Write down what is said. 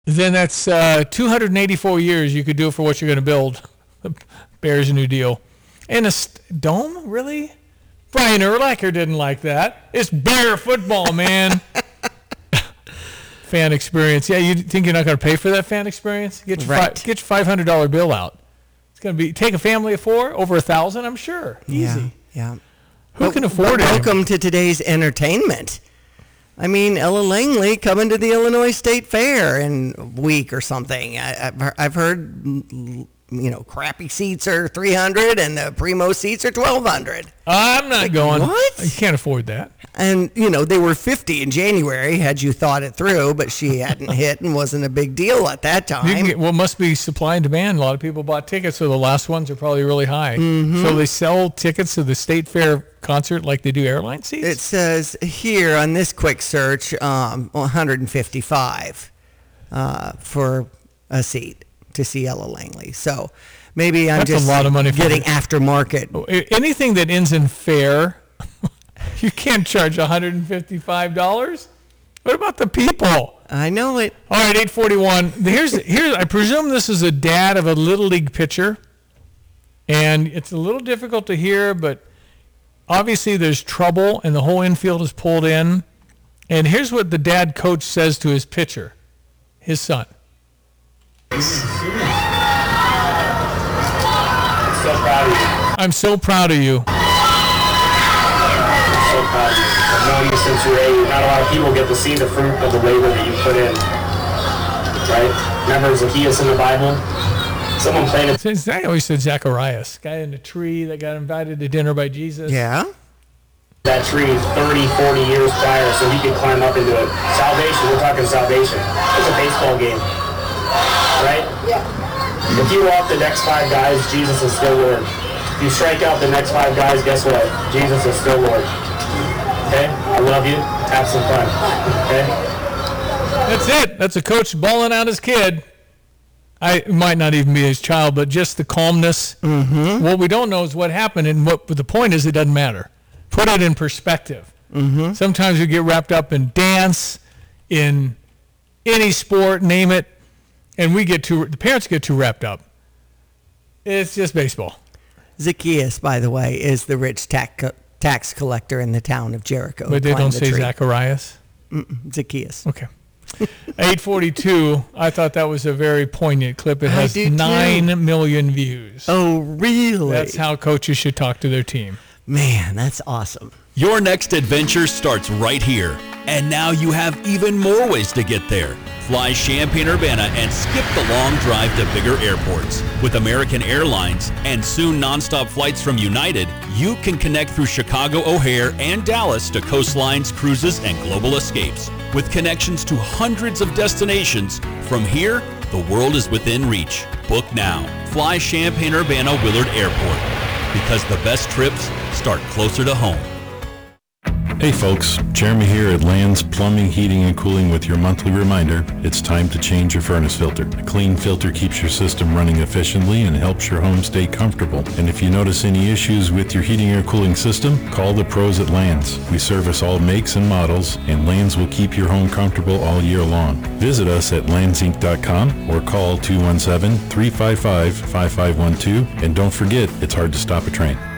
then that's 284 years you could do it for what you're going to build. Bears a new deal. And a dome? Really? Brian Urlacher didn't like that. It's Bear football, man. Fan experience. Yeah, you think you're not going to pay for that fan experience? Get your $500 bill out. It's going to be, take a family of 4, over $1,000, I'm sure. Easy. Yeah. Who can afford it? Welcome to today's entertainment. I mean, Ella Langley coming to the Illinois State Fair in a week or something. I've heard, crappy seats are $300 and the primo seats are $1,200. I'm not going. What? You can't afford that. And, they were 50 in January, had you thought it through, but she hadn't hit and wasn't a big deal at that time. It must be supply and demand. A lot of people bought tickets, so the last ones are probably really high. Mm-hmm. So they sell tickets to the State Fair concert like they do airline seats? It says here on this quick search, $155 for a seat to see Ella Langley. So maybe I'm That's just a lot of money getting aftermarket. Anything that ends in fair, you can't charge $155. What about the people? I know it. All right, 841. Here's. I presume this is a dad of a Little League pitcher, and it's a little difficult to hear, but obviously there's trouble, and the whole infield is pulled in. And here's what the dad coach says to his pitcher, his son. I'm so proud of you. I'm so proud of you. So proud of you. I've known you since you were 8. Not a lot of people get to see the fruit of the labor that you put in. Right? Remember Zacchaeus in the Bible? Someone played it. I always said Zacharias, guy in the tree that got invited to dinner by Jesus. Yeah. That tree 30, 40 years prior so he could climb up into it. Salvation, we're talking salvation. It's a baseball game. Right? Yeah. If you walk the next 5 guys, Jesus is still Lord. If you strike out the next 5 guys, guess what? Jesus is still Lord. Okay? I love you. Have some fun. Okay? That's it. That's a coach bawling out his kid. It might not even be his child, but just the calmness. Mm-hmm. What we don't know is what happened, and what the point is, it doesn't matter. Put it in perspective. Mm-hmm. Sometimes we get wrapped up in dance, in any sport, name it, and the parents get too wrapped up. It's just baseball. Zacchaeus, by the way, is the rich tax collector in the town of Jericho. But they don't say Zacharias? Zacchaeus. Okay. 842, I thought that was a very poignant clip. It has 9 million views. Oh, really? That's how coaches should talk to their team. Man, that's awesome. Your next adventure starts right here. And now you have even more ways to get there. Fly Champaign-Urbana and skip the long drive to bigger airports. With American Airlines and soon nonstop flights from United, you can connect through Chicago O'Hare and Dallas to coastlines, cruises, and global escapes. With connections to hundreds of destinations, from here, the world is within reach. Book now. Fly Champaign-Urbana Willard Airport. Because the best trips start closer to home. Hey folks, Jeremy here at Land's Plumbing, Heating, and Cooling with your monthly reminder, it's time to change your furnace filter. A clean filter keeps your system running efficiently and helps your home stay comfortable. And if you notice any issues with your heating or cooling system, call the pros at Land's. We service all makes and models, and Land's will keep your home comfortable all year long. Visit us at landsinc.com or call 217-355-5512, and don't forget, it's hard to stop a train.